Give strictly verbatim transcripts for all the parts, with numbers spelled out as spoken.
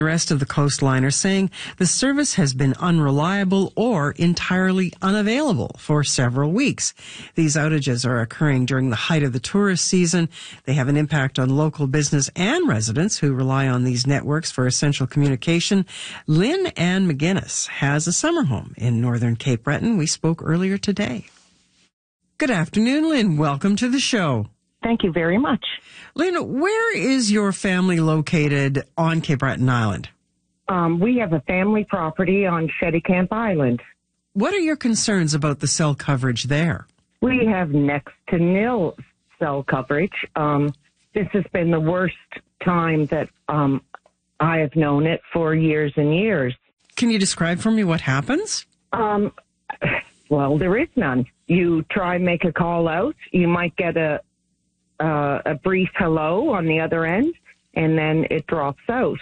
The rest of the coastline are saying the service has been unreliable or entirely unavailable for several weeks. These outages are occurring during the height of the tourist season. They have an impact on local business and residents who rely on these networks for essential communication. Lynn Ann McGuinness has a summer home in northern Cape Breton. We spoke earlier today. Good afternoon, Lynn. Welcome to the show. Thank you very much. Lynn, where is your family located on Cape Breton Island? Um, we have a family property on Cheticamp Island. What are your concerns about the cell coverage there? We have next to nil cell coverage. Um, this has been the worst time that um, I have known it for years and years. Can you describe for me what happens? Um, well, there is none. You try and make a call out. You might get a Uh, a brief hello on the other end, and then it drops out.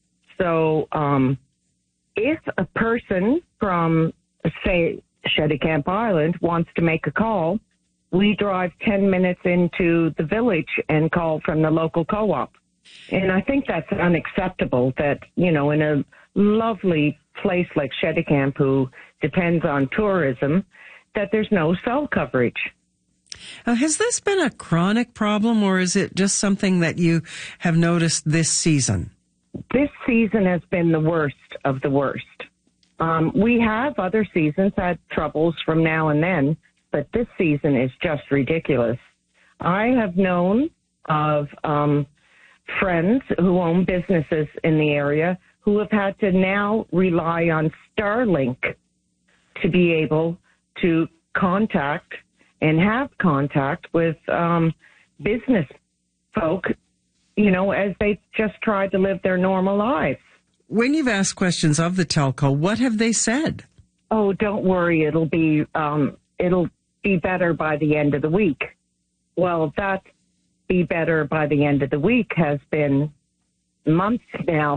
So um, if a person from, say, Cheticamp Island wants to make a call, we drive ten minutes into the village and call from the local co-op. And I think that's unacceptable that, you know, in a lovely place like Cheticamp, who depends on tourism, that there's no cell coverage. Uh, has this been a chronic problem, or is it just something that you have noticed this season? This season has been the worst of the worst. Um, we have other seasons had troubles from now and then, but this season is just ridiculous. I have known of um, friends who own businesses in the area who have had to now rely on Starlink to be able to contact and have contact with um, business folk, you know, as they just try to live their normal lives. When you've asked questions of the telco, what have they said? Oh, don't worry, it'll be um, it'll be better by the end of the week. Well, that be better by the end of the week has been months now.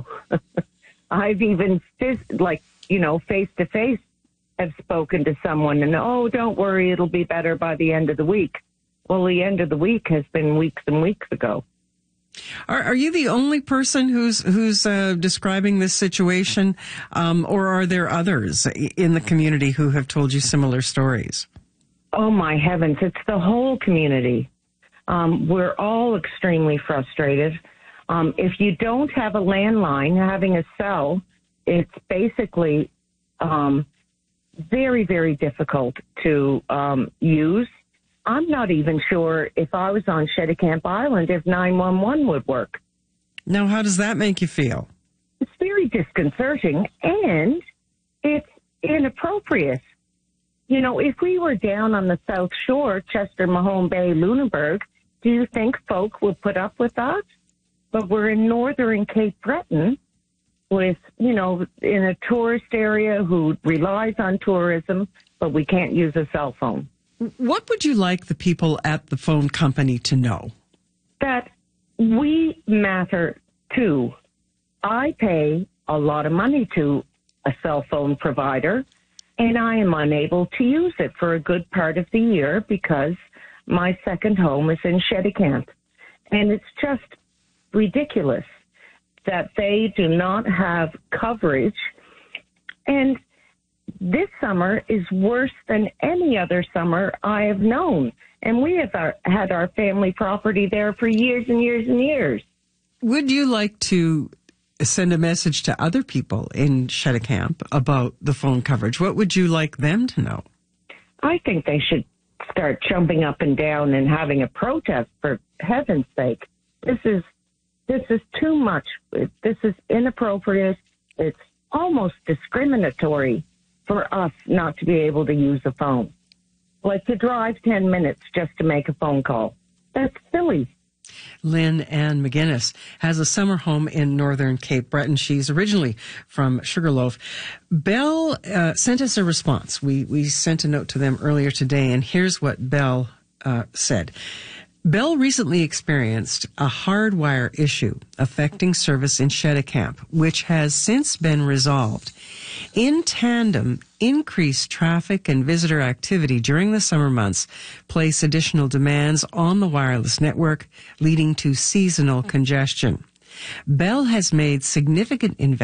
I've even, like, you know, face to face, have spoken to someone and, oh, don't worry, it'll be better by the end of the week. Well, the end of the week has been weeks and weeks ago. Are, are you the only person who's who's uh, describing this situation, um, or are there others in the community who have told you similar stories? Oh, my heavens, it's the whole community. Um, we're all extremely frustrated. Um, if you don't have a landline, having a cell, it's basically Um, very, very difficult to um, use. I'm not even sure if I was on Cheticamp Island if nine one one would work. Now, how does that make you feel? It's very disconcerting, and it's inappropriate. You know, if we were down on the South Shore, Chester, Mahone Bay, Lunenburg, do you think folk would put up with that? But we're in northern Cape Breton, with, you know, in a tourist area who relies on tourism, but we can't use a cell phone. What would you like the people at the phone company to know? That we matter too. I pay a lot of money to a cell phone provider, and I am unable to use it for a good part of the year because my second home is in Cheticamp. And it's just ridiculous that they do not have coverage. And this summer is worse than any other summer I have known. And we have our, had our family property there for years and years and years. Would you like to send a message to other people in Cheticamp about the phone coverage? What would you like them to know? I think they should start jumping up and down and having a protest, for heaven's sake. This is This is too much. This is inappropriate. It's almost discriminatory for us not to be able to use a phone. Like to drive ten minutes just to make a phone call. That's silly. Lynn Ann McGuinness has a summer home in northern Cape Breton. She's originally from Sugarloaf. Bell uh, sent us a response. We, we sent a note to them earlier today, and here's what Bell uh, said. Bell recently experienced a hardwire issue affecting service in Cheticamp, which has since been resolved. In tandem, increased traffic and visitor activity during the summer months place additional demands on the wireless network, leading to seasonal congestion. Bell has made significant investments